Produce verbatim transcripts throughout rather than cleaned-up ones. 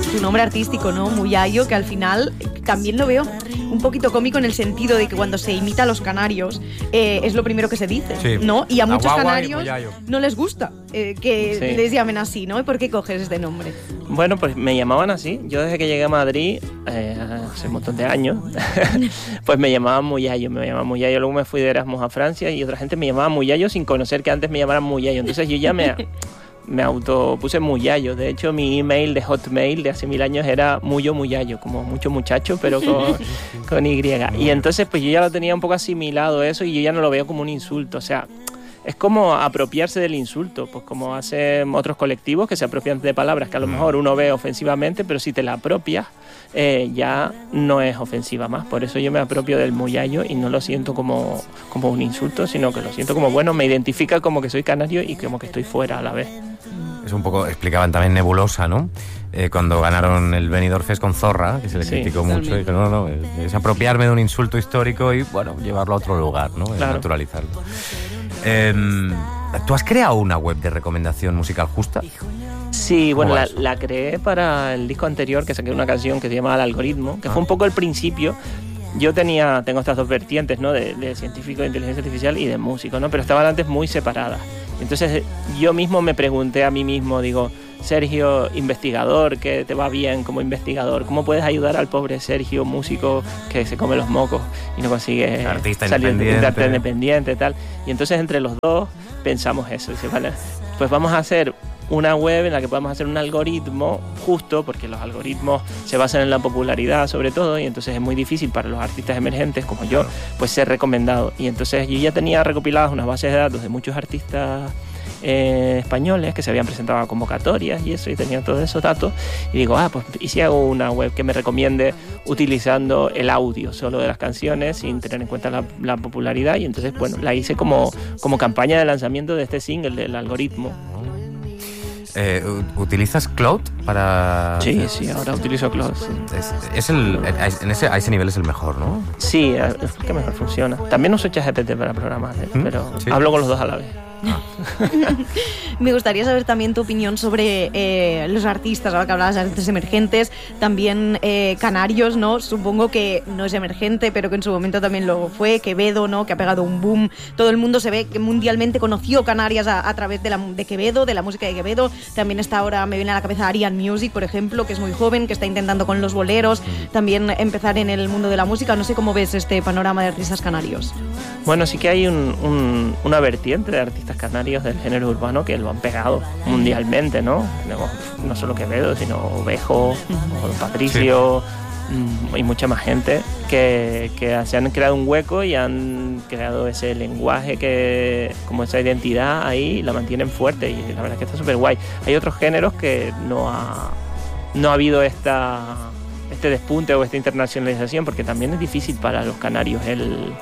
tu nombre artístico, ¿no? Muyayo, que al final también lo veo un poquito cómico en el sentido de que cuando se imita a los canarios eh, es lo primero que se dice, sí. ¿no? Y a La muchos guagua canarios no les gusta eh, que Sí. les llamen así, ¿no? ¿Y por qué coges este nombre? Bueno, pues me llamaban así. Yo desde que llegué a Madrid, eh, hace un montón de años, pues me llamaban Muyayo, me llamaban Muyayo. Luego me fui de Erasmus a Francia y otra gente me llamaba Muyayo sin conocer que antes me llamaran Muyayo. Entonces yo ya me, me autopuse Muyayo. De hecho, mi email de Hotmail de hace mil años era Muyo Muyayo, como mucho muchacho, pero con, con Y. Y entonces pues yo ya lo tenía un poco asimilado eso y yo ya no lo veo como un insulto. O sea, es como apropiarse del insulto, pues como hacen otros colectivos que se apropian de palabras que a lo mejor uno ve ofensivamente, pero si te la apropias eh, ya no es ofensiva más. Por eso yo me apropio del muyayo y no lo siento como, como un insulto, sino que lo siento como, bueno, me identifica como que soy canario y como que estoy fuera a la vez. Es un poco, explicaban también Nebulosa, ¿no? Eh, cuando ganaron el Benidorm Fest con Zorra, que se le Sí, criticó mucho, y que no, no, es apropiarme de un insulto histórico y, bueno, llevarlo a otro lugar, ¿no? Claro. Naturalizarlo. Eh, ¿Tú has creado una web de recomendación musical justa? Sí, bueno, ¿Cómo la, va eso? la creé para el disco anterior, que saqué una canción que se llama El Algoritmo, que fue un poco el principio. Yo tenía, tengo estas dos vertientes, ¿no? De, de científico de inteligencia artificial y de músico, ¿no? Pero estaban antes muy separadas. Entonces yo mismo me pregunté a mí mismo, digo, Sergio, investigador, que te va bien como investigador, ¿cómo puedes ayudar al pobre Sergio, músico, que se come los mocos y no consigue Artista salir independiente. artista independiente y tal? Y entonces entre los dos pensamos eso, dice, vale, pues vamos a hacer una web en la que podamos hacer un algoritmo justo, porque los algoritmos se basan en la popularidad sobre todo, y entonces es muy difícil para los artistas emergentes como yo, pues ser recomendado. Y entonces yo ya tenía recopiladas unas bases de datos de muchos artistas eh, españoles que se habían presentado a convocatorias y eso, y tenía todos esos datos, y digo, ah, pues ¿y si hago una web que me recomiende utilizando el audio solo de las canciones sin tener en cuenta la, la popularidad? Y entonces, bueno, la hice como, como campaña de lanzamiento de este single, del algoritmo. Eh, ¿Utilizas Cloud para...? Sí, sí, ahora utilizo Cloud. Sí, Es, es el, en ese, a ese nivel es el mejor, ¿no? sí, es el que mejor funciona. También uso ChatGPT para programar, ¿eh? ¿Mm? Pero Sí. hablo con los dos a la vez. Me gustaría saber también tu opinión sobre eh, los artistas, ahora que hablabas de artistas emergentes, también eh, canarios, ¿no? Supongo que no es emergente, pero que en su momento también lo fue, Quevedo, ¿no? Que ha pegado un boom. Todo el mundo se ve que mundialmente conoció Canarias a, a través de, la, de Quevedo, de la música de Quevedo. También está ahora, me viene a la cabeza Arian Music, por ejemplo, que es muy joven, que está intentando con los boleros también empezar en el mundo de la música. No sé cómo ves este panorama de artistas canarios. Bueno, sí que hay un, un, una vertiente de artistas canarios del género urbano que lo han pegado mundialmente, ¿no? Tenemos no solo Quevedo, sino Ovejo, o Patricio, sí. Y mucha más gente que, que se han creado un hueco y han creado ese lenguaje, que como esa identidad ahí la mantienen fuerte, y la verdad es que está súper guay. Hay otros géneros que no ha, no ha habido esta, este despunte o esta internacionalización, porque también es difícil para los canarios el...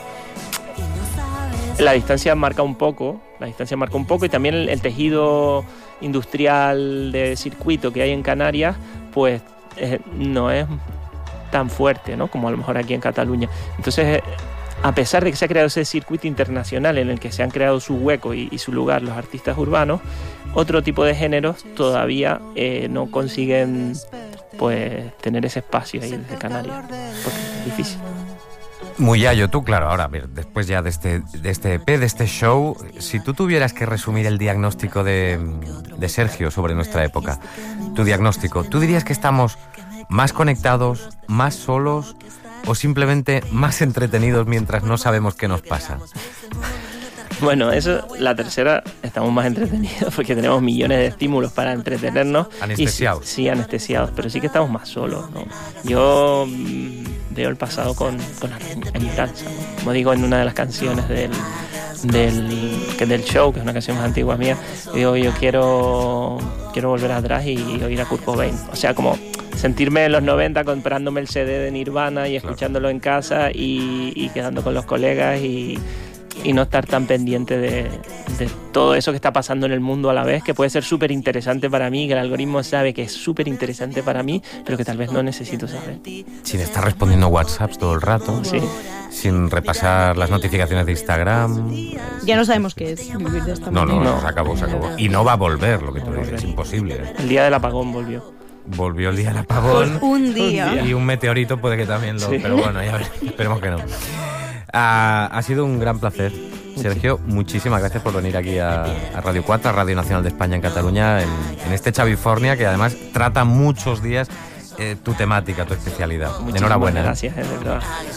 La distancia marca un poco, la distancia marca un poco y también el, el tejido industrial de circuito que hay en Canarias, pues eh, no es tan fuerte, ¿no? Como a lo mejor aquí en Cataluña. Entonces, a pesar de que se ha creado ese circuito internacional en el que se han creado su hueco y, y su lugar los artistas urbanos, otro tipo de géneros todavía eh, no consiguen, pues, tener ese espacio ahí desde Canarias, porque es difícil. Muyayo, tú, claro, ahora, a ver, después ya de este, de este E P, de este show, si tú tuvieras que resumir el diagnóstico de, de Sergio sobre nuestra época, tu diagnóstico, ¿tú dirías que estamos más conectados, más solos o simplemente más entretenidos mientras no sabemos qué nos pasa? Bueno, eso, la tercera, estamos más entretenidos porque tenemos millones de estímulos para entretenernos. Anestesiados. Y sí, sí, anestesiados, pero sí que estamos más solos, ¿no? Yo mmm, veo el pasado con, con añoranza, ¿no? Como digo en una de las canciones del, del, que del show, que es una canción más antigua mía, digo, yo quiero, quiero volver atrás y, y oír a Kurt Cobain. O sea, como sentirme en los noventa comprándome el C D de Nirvana y escuchándolo en casa y, y quedando con los colegas y... y no estar tan pendiente de, de todo eso que está pasando en el mundo a la vez, que puede ser súper interesante para mí, que el algoritmo sabe que es súper interesante para mí, pero que tal vez no necesito saber. Sin estar respondiendo WhatsApps todo el rato, sí. Sin repasar las notificaciones de Instagram. Ya no sabemos qué es vivir de esta no, manera. No, no, se acabó, se acabó. Y no va a volver, lo que tú dices, es imposible. El día del apagón volvió. volvió el día del apagón. Un día. Y un meteorito puede que también lo... Sí. Pero bueno, ya veremos, esperemos que no. Ah, ha sido un gran placer. Sergio, muchísimas gracias por venir aquí a, a Radio cuatro, a Radio Nacional de España en Cataluña, en, en este Chavifornia, que además trata muchos días eh, tu temática, tu especialidad. Muchísimas Enhorabuena. gracias, de verdad.